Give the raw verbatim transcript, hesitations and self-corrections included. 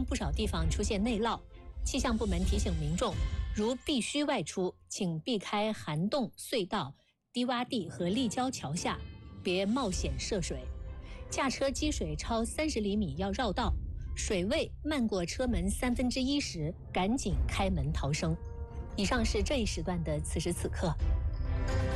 不少地方出现内涝。气象部门提醒民众，如必须外出，请避开涵洞、隧道、低洼地和立交桥下，别冒险涉水。驾车积水超三十厘米要绕道，水位漫过车门三分之一时，赶紧开门逃生。以上是这一时段的此时此刻。